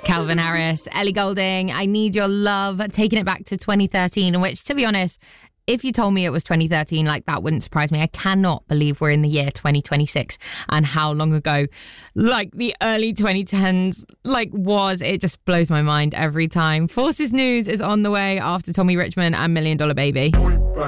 Calvin Harris, Ellie Goulding, I Need Your Love, taking it back to 2013, in which, to be honest, if you told me it was 2013, like, that wouldn't surprise me. I cannot believe we're in the year 2026 and how long ago, like, the early 2010s, like, was. It just blows my mind every time. Forces News is on the way after Tommy Richmond and $1 Million Baby.